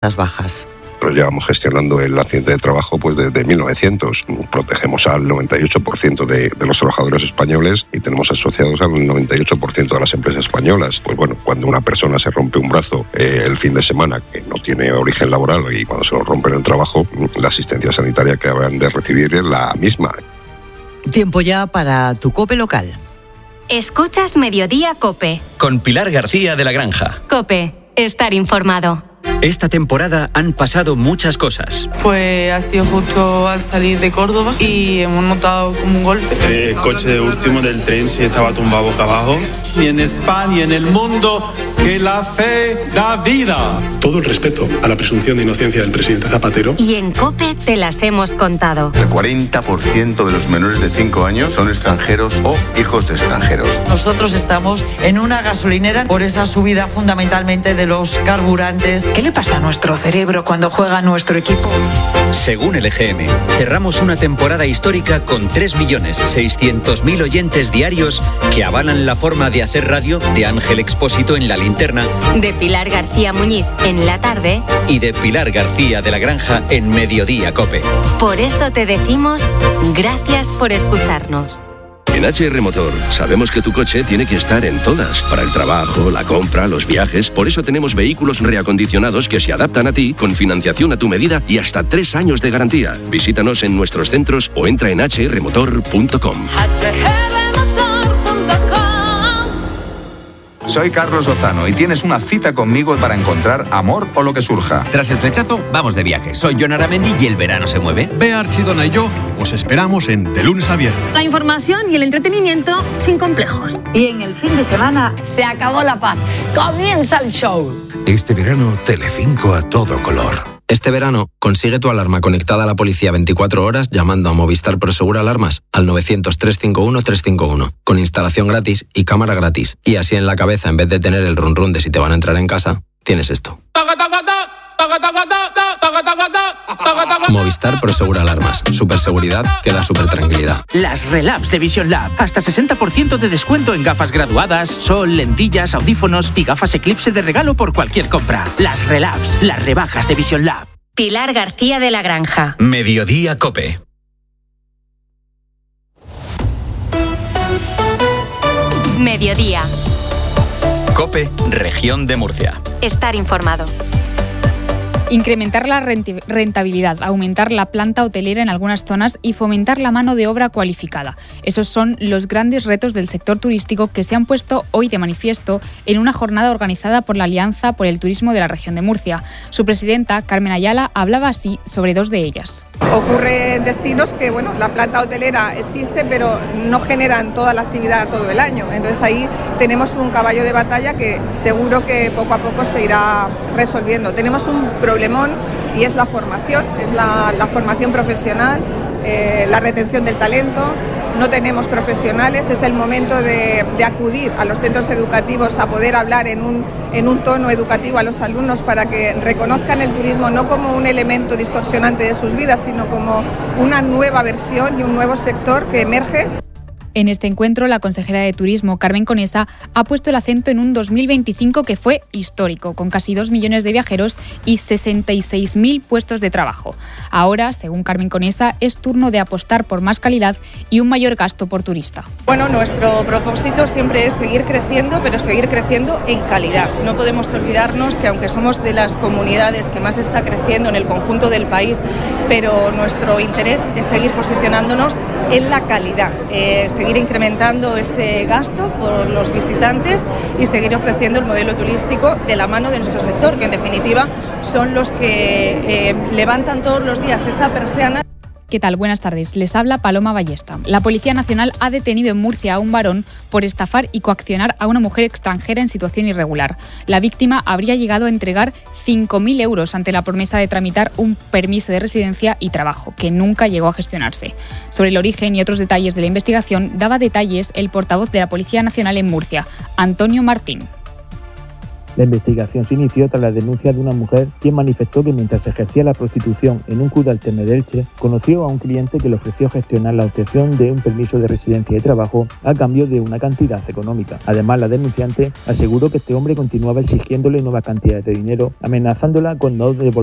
las bajas. Pero llevamos gestionando el accidente de trabajo pues desde 1900. Protegemos al 98% de los trabajadores españoles y tenemos asociados al 98% de las empresas españolas. Pues bueno, cuando una persona se rompe un brazo el fin de semana, que no tiene origen laboral, y cuando se lo rompe en el trabajo, la asistencia sanitaria que habrán de recibir es la misma. Tiempo ya para tu COPE local. Escuchas Mediodía COPE. Con Pilar García de la Granja. COPE, estar informado. Esta temporada han pasado muchas cosas. Pues ha sido justo al salir de Córdoba y hemos notado como un golpe. El coche de último del tren sí estaba tumbado boca abajo. Y en España y en el mundo, que la fe da vida. Todo el respeto a la presunción de inocencia del presidente Zapatero. Y en COPE te las hemos contado. El 40% de los menores de 5 años son extranjeros o hijos de extranjeros. Nosotros estamos en una gasolinera por esa subida fundamentalmente de los carburantes. ¿Qué le pasa a nuestro cerebro cuando juega nuestro equipo? Según el EGM, cerramos una temporada histórica con 3.600.000 oyentes diarios que avalan la forma de hacer radio de Ángel Expósito en La Linterna, de Pilar García Muñiz en La Tarde y de Pilar García de la Granja en Mediodía COPE. Por eso te decimos gracias por escucharnos. En HR Motor sabemos que tu coche tiene que estar en todas, para el trabajo, la compra, los viajes. Por eso tenemos vehículos reacondicionados que se adaptan a ti, con financiación a tu medida y hasta 3 años de garantía. Visítanos en nuestros centros o entra en hrmotor.com. Soy Carlos Lozano y tienes una cita conmigo para encontrar amor o lo que surja. Tras el flechazo, vamos de viaje. Soy Jon Aramendi y el verano se mueve. Bea Archidona y yo os esperamos en De Lunes a Viernes. La información y el entretenimiento sin complejos. Y en el fin de semana se acabó la paz. Comienza el show. Este verano, Telecinco a todo color. Este verano, consigue tu alarma conectada a la policía 24 horas llamando a Movistar Prosegur Alarmas al 900-351-351, con instalación gratis y cámara gratis. Y así en la cabeza, en vez de tener el run run de si te van a entrar en casa, tienes esto. Movistar Prosegur Alarmas. Superseguridad que da supertranquilidad. Las Relabs de Vision Lab. Hasta 60% de descuento en gafas graduadas, sol, lentillas, audífonos y gafas Eclipse de regalo por cualquier compra. Las Relabs, las rebajas de Vision Lab. Pilar García de la Granja. Mediodía COPE. Mediodía. COPE, Región de Murcia. Estar informado. Incrementar la rentabilidad, aumentar la planta hotelera en algunas zonas y fomentar la mano de obra cualificada. Esos son los grandes retos del sector turístico que se han puesto hoy de manifiesto en una jornada organizada por la Alianza por el Turismo de la Región de Murcia. Su presidenta, Carmen Ayala, hablaba así sobre 2 de ellas. Ocurre en destinos que, bueno, la planta hotelera existe, pero no generan toda la actividad todo el año. Entonces ahí tenemos un caballo de batalla que seguro que poco a poco se irá resolviendo. Tenemos un problemón y es la formación, es la formación profesional, la retención del talento. No tenemos profesionales, es el momento de acudir a los centros educativos a poder hablar en un tono educativo a los alumnos para que reconozcan el turismo no como un elemento distorsionante de sus vidas, sino como una nueva versión y un nuevo sector que emerge. En este encuentro, la consejera de Turismo, Carmen Conesa, ha puesto el acento en un 2025 que fue histórico, con casi 2 millones de viajeros y 66.000 puestos de trabajo. Ahora, según Carmen Conesa, es turno de apostar por más calidad y un mayor gasto por turista. Bueno, nuestro propósito siempre es seguir creciendo, pero seguir creciendo en calidad. No podemos olvidarnos que aunque somos de las comunidades que más está creciendo en el conjunto del país, pero nuestro interés es seguir posicionándonos en la calidad, seguir incrementando ese gasto por los visitantes y seguir ofreciendo el modelo turístico de la mano de nuestro sector, que en definitiva son los que levantan todos los días esa persiana. ¿Qué tal? Buenas tardes. Les habla Paloma Ballesta. La Policía Nacional ha detenido en Murcia a un varón por estafar y coaccionar a una mujer extranjera en situación irregular. La víctima habría llegado a entregar 5.000 euros ante la promesa de tramitar un permiso de residencia y trabajo, que nunca llegó a gestionarse. Sobre el origen y otros detalles de la investigación daba detalles el portavoz de la Policía Nacional en Murcia, Antonio Martín. La investigación se inició tras la denuncia de una mujer quien manifestó que mientras ejercía la prostitución en un club de Alterne de Elche, conoció a un cliente que le ofreció gestionar la obtención de un permiso de residencia y trabajo a cambio de una cantidad económica. Además, la denunciante aseguró que este hombre continuaba exigiéndole nuevas cantidades de dinero, amenazándola con no devolver